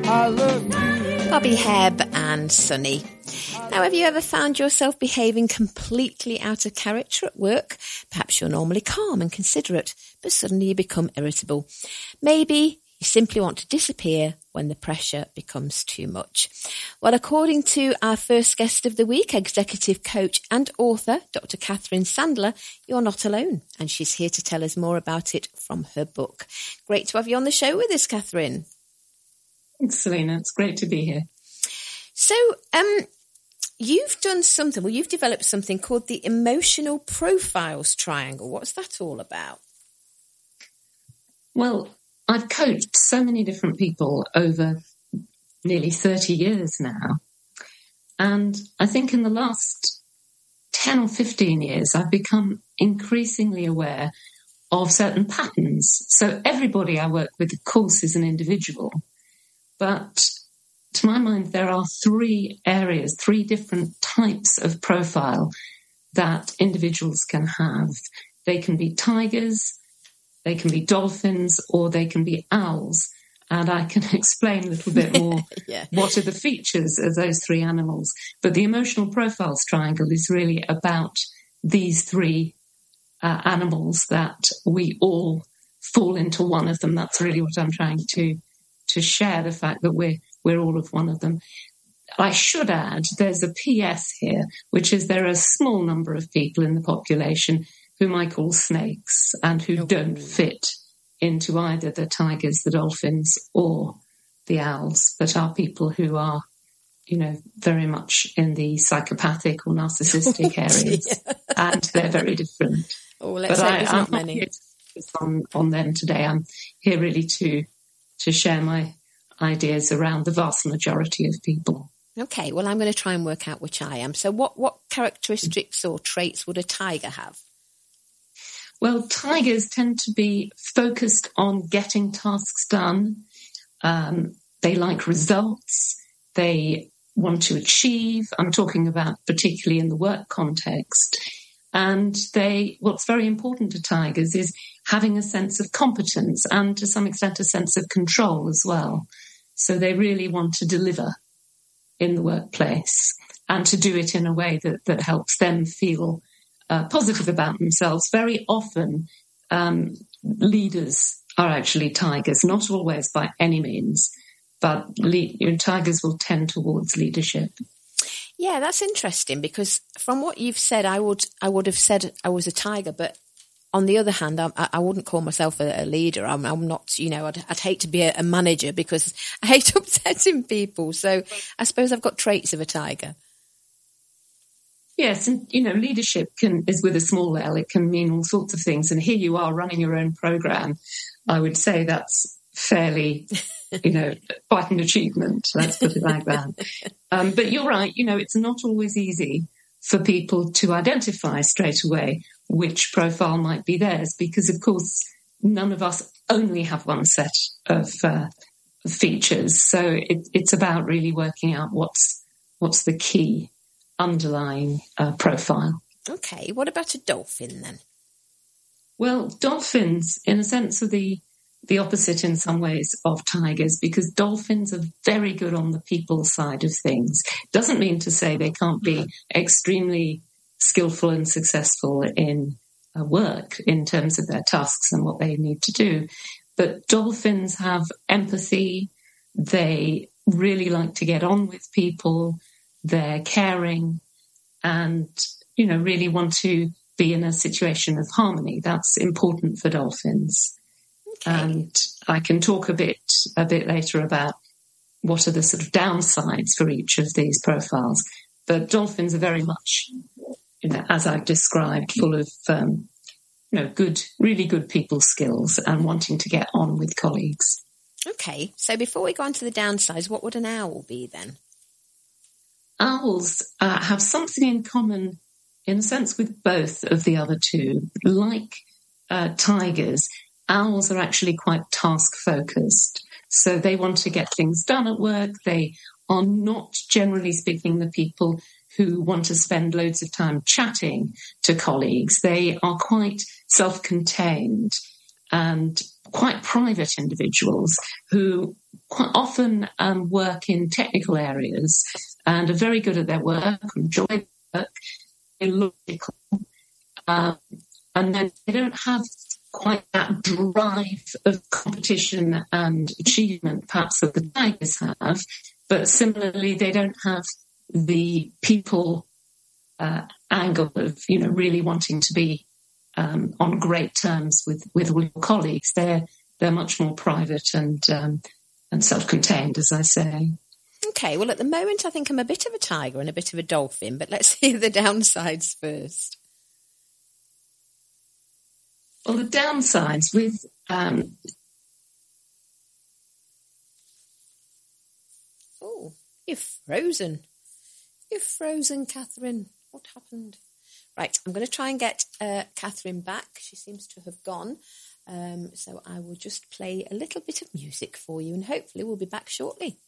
I love you. Bobby Hebb and Sunny. Now, have you ever found yourself behaving completely out of character at work? Perhaps you're normally calm and considerate, but suddenly you become irritable. Maybe you simply want to disappear when the pressure becomes too much. Well, according to our first guest of the week, executive coach and author, Dr. Catherine Sandler, you're not alone, and she's here to tell us more about it from her book. Great to have you on the show with us, Catherine. Thanks, Selena. It's great to be here. So, you've done something, well, you've developed something called the Emotional Profiles Triangle. What's that all about? Well, I've coached so many different people over nearly 30 years now. And I think in the last 10 or 15 years, I've become increasingly aware of certain patterns. So everybody I work with, of course, is an individual. But to my mind, there are three different types of profile that individuals can have. They can be tigers, they can be dolphins, or they can be owls. And I can explain a little bit more what are the features of those three animals. But the Emotional Profiles Triangle is really about these three animals that we all fall into one of them. That's really what I'm trying to share, the fact that we're all of one of them. I should add, there's a PS here, which is there are a small number of people in the population whom I call snakes and who don't fit into either the tigers, the dolphins, or the owls, but are people who are, very much in the psychopathic or narcissistic areas, and they're very different. Oh, let's hope there's not many. Here to focus on them today. I'm here really to share my ideas around the vast majority of people. Okay, well, I'm going to try and work out which I am. So what characteristics or traits would a tiger have? Well, tigers tend to be focused on getting tasks done. They like results. They want to achieve. I'm talking about particularly in the work context. And what's very important to tigers is having a sense of competence and to some extent a sense of control as well. So they really want to deliver in the workplace and to do it in a way that helps them feel positive about themselves. Very often, leaders are actually tigers, not always by any means, but tigers will tend towards leadership. Yeah, that's interesting because from what you've said, I would have said I was a tiger, but on the other hand, I wouldn't call myself a leader. I'm not, I'd hate to be a manager because I hate upsetting people. So I suppose I've got traits of a tiger. Yes, and, leadership is with a small L. It can mean all sorts of things. And here you are running your own program. I would say that's fairly, quite an achievement. Let's put it like that. But you're right. It's not always easy for people to identify straight away which profile might be theirs, because, of course, none of us only have one set of features. So it's about really working out what's the key underlying profile. Okay, what about a dolphin then? Well, dolphins, in a sense, are the opposite in some ways of tigers, because dolphins are very good on the people side of things. Doesn't mean to say they can't be extremely skillful and successful in work in terms of their tasks and what they need to do. But dolphins have empathy. They really like to get on with people. They're caring and, really want to be in a situation of harmony. That's important for dolphins. Okay. And I can talk a bit later about what are the sort of downsides for each of these profiles. But dolphins are very much, as I've described, full of, really good people skills and wanting to get on with colleagues. Okay. So before we go on to the downsides, what would an owl be then? Owls have something in common, in a sense, with both of the other two. Like tigers, owls are actually quite task-focused. So they want to get things done at work. They are not, generally speaking, the people who want to spend loads of time chatting to colleagues. They are quite self-contained and quite private individuals who quite often work in technical areas and are very good at their work, enjoy their work, they're logical, and then they don't have quite that drive of competition and achievement perhaps that the tigers have, but similarly they don't have the people angle of, really wanting to be on great terms with all your colleagues. They're much more private and self-contained, as I say. Okay, well, at the moment, I think I'm a bit of a tiger and a bit of a dolphin, but let's hear the downsides first. Well, the downsides with... Oh, you've frozen. You've frozen, Catherine. What happened? Right, I'm going to try and get Catherine back. She seems to have gone. So I will just play a little bit of music for you and hopefully we'll be back shortly.